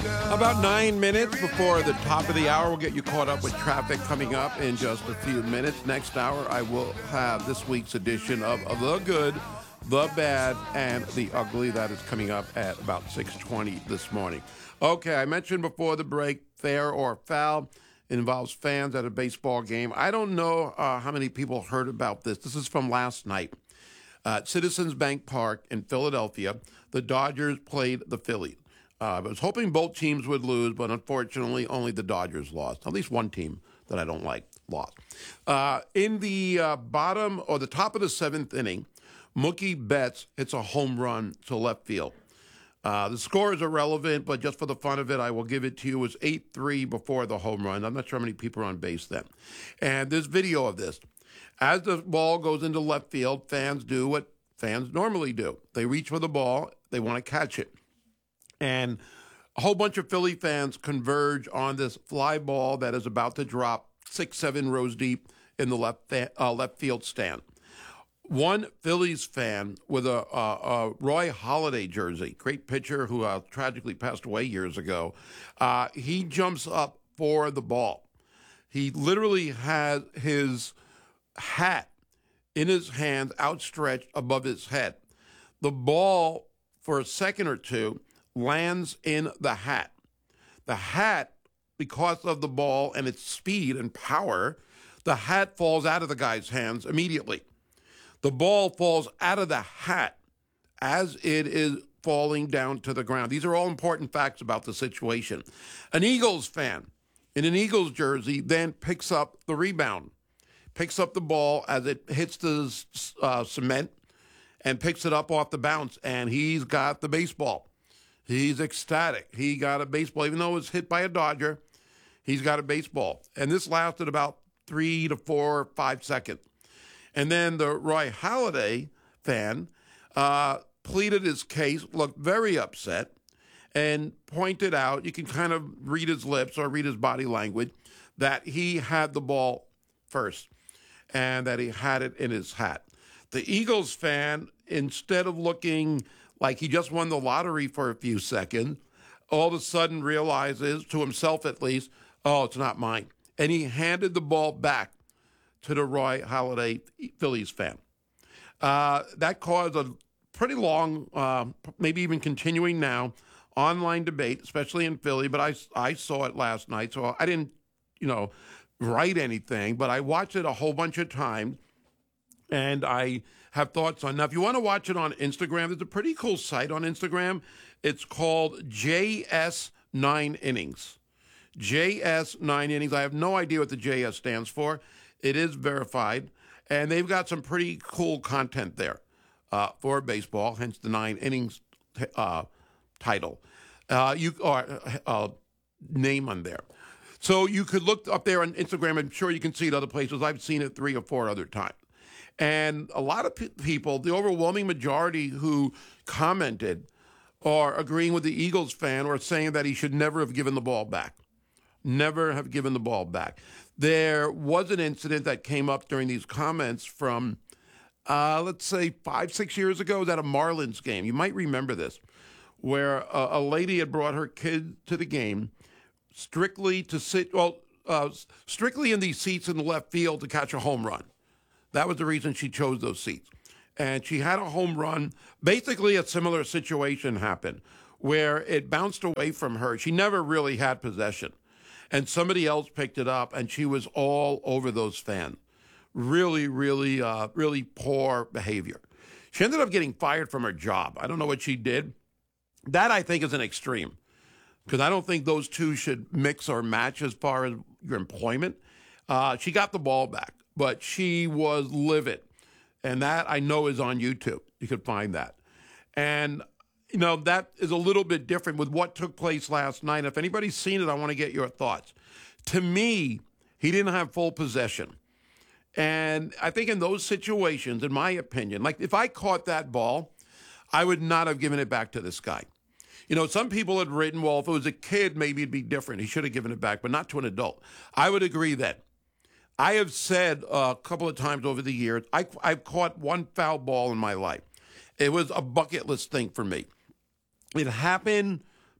About 9 minutes before the top of the hour, we'll get you caught up with traffic coming up in just a few minutes. Next hour, I will have this week's edition of The Good, The Bad, and The Ugly. That is coming up at about 6:20 this morning. Okay, I mentioned before the break, fair or foul. It involves fans at a baseball game. I don't know how many people heard about this. This is from last night. At Citizens Bank Park in Philadelphia, the Dodgers played the Phillies. I was hoping both teams would lose, but unfortunately, only the Dodgers lost. At least one team that I don't like lost. In the bottom or the top of the seventh inning, Mookie Betts hits a home run to left field. The score is irrelevant, but just for the fun of it, I will give it to you. It was 8-3 before the home run. I'm not sure how many people are on base then. And there's video of this. As the ball goes into left field, fans do what fans normally do. They reach for the ball. They want to catch it. And a whole bunch of Philly fans converge on this fly ball that is about to drop 6-7 rows deep in the left field stand. One Phillies fan with a Roy Halladay jersey, great pitcher who tragically passed away years ago, he jumps up for the ball. He literally has his hat in his hands outstretched above his head. The ball, for a second or two, lands in the hat. The hat, because of the ball and its speed and power, the hat falls out of the guy's hands immediately. The ball falls out of the hat as it is falling down to the ground. These are all important facts about the situation. An Eagles fan in an Eagles jersey then picks up the rebound, picks up the ball as it hits the cement and picks it up off the bounce, and he's got the baseball. He's ecstatic. He got a baseball. Even though it was hit by a Dodger, he's got a baseball. And this lasted about 3 to 4 or 5 seconds. And then the Roy Halladay fan pleaded his case, looked very upset, and pointed out, you can kind of read his lips or read his body language, that he had the ball first and that he had it in his hat. The Eagles fan, instead of looking like he just won the lottery for a few seconds, all of a sudden realizes, to himself at least, oh, it's not mine. And he handed the ball back to the Roy Halladay Phillies fan. That caused a pretty long, maybe even continuing now, online debate, especially in Philly, but I saw it last night, so I didn't, write anything, but I watched it a whole bunch of times, and I have thoughts on. Now, if you want to watch it on Instagram, there's a pretty cool site on Instagram. It's called JS9 Innings. JS9 Innings. I have no idea what the JS stands for. It is verified, and they've got some pretty cool content there for baseball, hence the 9 innings title. Name on there. So you could look up there on Instagram. I'm sure you can see it other places. I've seen it 3 or 4 other times. And a lot of people, the overwhelming majority who commented, are agreeing with the Eagles fan or saying that he should never have given the ball back. Never have given the ball back. There was an incident that came up during these comments from, let's say, 5-6 years ago. It was at a Marlins game. You might remember this, where a lady had brought her kid to the game strictly to strictly in these seats in the left field to catch a home run. That was the reason she chose those seats. And she had a home run. Basically, a similar situation happened where it bounced away from her. She never really had possession. And somebody else picked it up, and she was all over those fans. Really, really, really poor behavior. She ended up getting fired from her job. I don't know what she did. That, I think, is an extreme, because I don't think those two should mix or match as far as your employment. She got the ball back, but she was livid. And that, I know, is on YouTube. You could find that. And, that is a little bit different with what took place last night. If anybody's seen it, I want to get your thoughts. To me, he didn't have full possession. And I think in those situations, in my opinion, like if I caught that ball, I would not have given it back to this guy. Some people had written, well, if it was a kid, maybe it'd be different. He should have given it back, but not to an adult. I would agree that. I have said a couple of times over the years, I've caught one foul ball in my life. It was a bucket list thing for me. It happened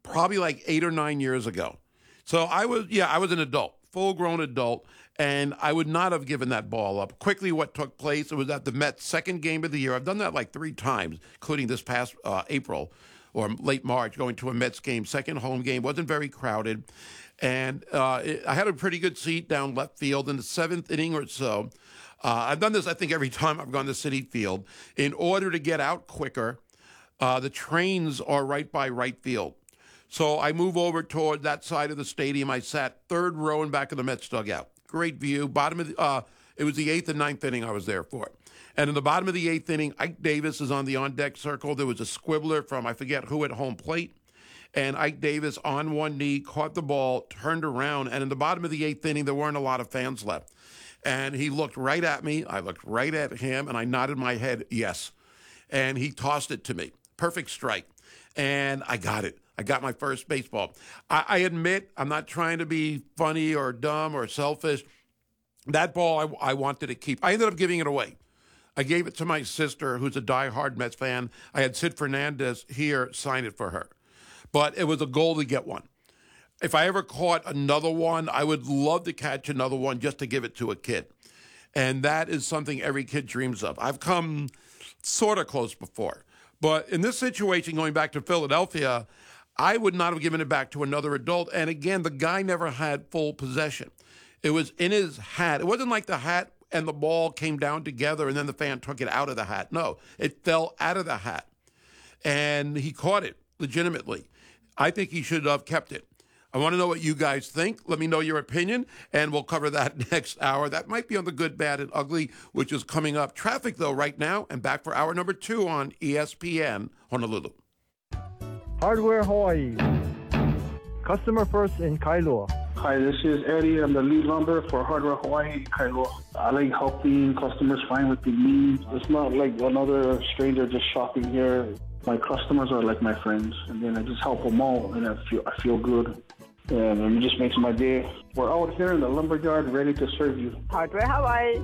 probably like 8 or 9 years ago. So I was an adult, full-grown adult, and I would not have given that ball up. Quickly, what took place, it was at the Mets' second game of the year. I've done that like 3 times, including this past April or late March, going to a Mets game, second home game, wasn't very crowded. And I had a pretty good seat down left field in the 7th inning or so. I've done this, I think, every time I've gone to Citi Field. In order to get out quicker, the trains are right by right field. So I move over toward that side of the stadium. I sat third row in back of the Mets dugout. Great view. Bottom of it was the 8th and 9th inning I was there for. And in the bottom of the 8th inning, Ike Davis is on the on-deck circle. There was a squibbler from I forget who at home plate. And Ike Davis on one knee caught the ball, turned around, and in the bottom of the 8th inning, there weren't a lot of fans left. And he looked right at me. I looked right at him, and I nodded my head, yes. And he tossed it to me. Perfect strike. And I got it. I got my first baseball. I admit I'm not trying to be funny or dumb or selfish. That ball I wanted to keep. I ended up giving it away. I gave it to my sister, who's a diehard Mets fan. I had Sid Fernandez here sign it for her. But it was a goal to get one. If I ever caught another one, I would love to catch another one just to give it to a kid. And that is something every kid dreams of. I've come sort of close before. But in this situation, going back to Philadelphia, I would not have given it back to another adult. And again, the guy never had full possession. It was in his hat. It wasn't like the hat and the ball came down together and then the fan took it out of the hat. No, it fell out of the hat. And he caught it legitimately. I think he should have kept it. I want to know what you guys think. Let me know your opinion, and we'll cover that next hour. That might be on the good, bad, and ugly, which is coming up. Traffic, though, right now, and back for hour number 2 on ESPN Honolulu. Hardware Hawaii. Customer first in Kailua. Hi, this is Eddie. I'm the lead lumber for Hardware Hawaii, Kailua. I like helping customers find what they need. It's not like another stranger just shopping here. My customers are like my friends, and then I just help them all, and I feel good. And it just makes my day. We're out here in the lumberyard ready to serve you. Hardware Hawaii.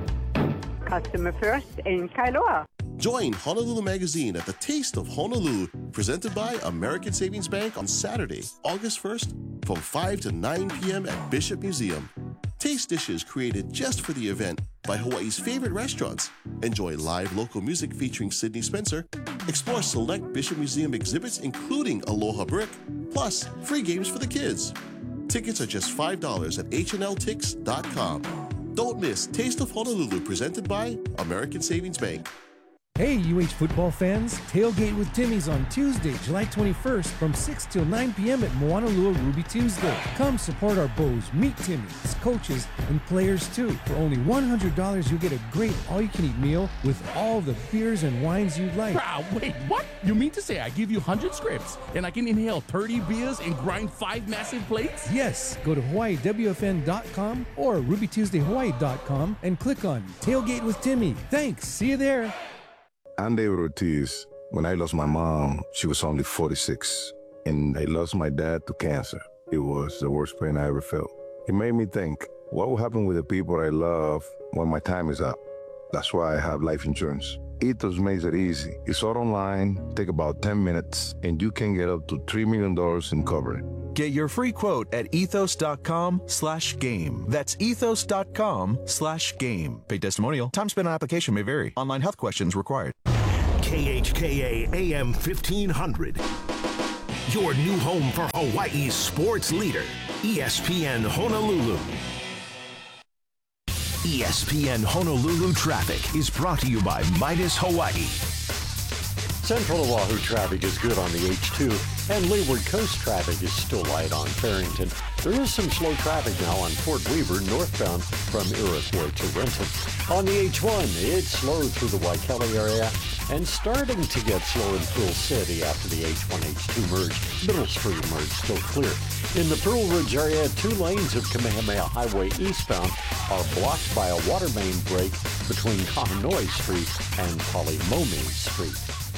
Customer first in Kailua. Join Honolulu Magazine at the Taste of Honolulu, presented by American Savings Bank on Saturday, August 1st, from 5 to 9 p.m. at Bishop Museum. Taste dishes created just for the event by Hawaii's favorite restaurants. Enjoy live local music featuring Sydney Spencer. Explore select Bishop Museum exhibits, including Aloha Brick, plus free games for the kids. Tickets are just $5 at hnltix.com. Don't miss Taste of Honolulu, presented by American Savings Bank. Hey, UH football fans, Tailgate with Timmy's on Tuesday, July 21st from 6 till 9 p.m. at Moanalua Ruby Tuesday. Come support our Bows, meet Timmy's, coaches, and players too. For only $100, you'll get a great all-you-can-eat meal with all the beers and wines you'd like. Wait, what? You mean to say I give you 100 scripts and I can inhale 30 beers and grind 5 massive plates? Yes, go to HawaiiWFN.com or RubyTuesdayHawaii.com and click on Tailgate with Timmy. Thanks, see you there. I'm David Ortiz. When I lost my mom, she was only 46, and I lost my dad to cancer. It was the worst pain I ever felt. It made me think, what will happen with the people I love when my time is up? That's why I have life insurance. Ethos makes it easy. It's all online, take about 10 minutes, and you can get up to $3 million in coverage. Get your free quote at ethos.com/game. That's ethos.com/game. Paid testimonial. Time spent on application may vary. Online health questions required. KHKA AM 1500. Your new home for Hawaii's sports leader, ESPN Honolulu. ESPN Honolulu traffic is brought to you by Midas Hawaii. Central Oahu traffic is good on the H2, and Leeward Coast traffic is still light on Farrington. There is some slow traffic now on Fort Weaver northbound from Iroquois to Renton. On the H1, it's slow through the Waikele area and starting to get slow in Pearl City after the H1-H2 merge. Middle Street merge still clear. In the Pearl Ridge area, 2 lanes of Kamehameha Highway eastbound are blocked by a water main break between Kahanoi Street and Palimomi Street.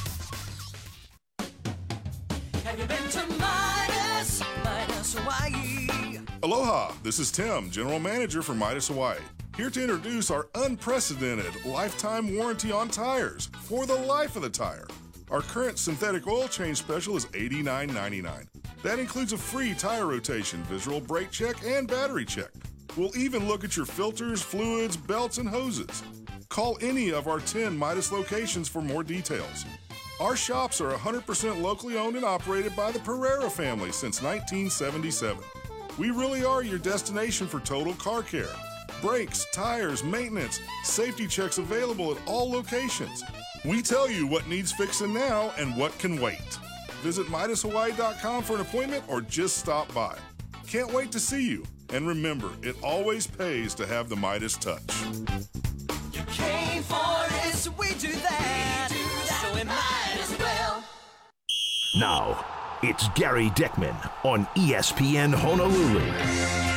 Aloha, this is Tim, General Manager for Midas Hawaii. Here to introduce our unprecedented lifetime warranty on tires for the life of the tire. Our current synthetic oil change special is $89.99. That includes a free tire rotation, visual brake check, and battery check. We'll even look at your filters, fluids, belts, and hoses. Call any of our 10 Midas locations for more details. Our shops are 100% locally owned and operated by the Pereira family since 1977. We really are your destination for total car care. Brakes, tires, maintenance, safety checks available at all locations. We tell you what needs fixing now and what can wait. Visit MidasHawaii.com for an appointment or just stop by. Can't wait to see you. And remember, it always pays to have the Midas touch. You came for it, so we do that. So it might as well. Now, it's Gary Dickman on ESPN Honolulu.